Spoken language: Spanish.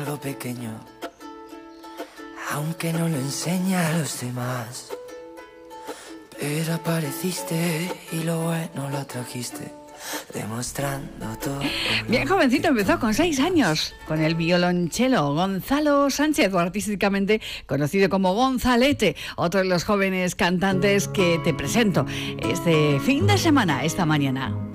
algo pequeño, aunque no lo enseña a los demás. Pero apareciste y lo bueno lo trajiste, demostrando todo. Bien jovencito, empezó con 6 años con el violonchelo. Gonzalo Sánchez, o artísticamente conocido como Gonzalete, otro de los jóvenes cantantes que te presento este fin de semana, esta mañana.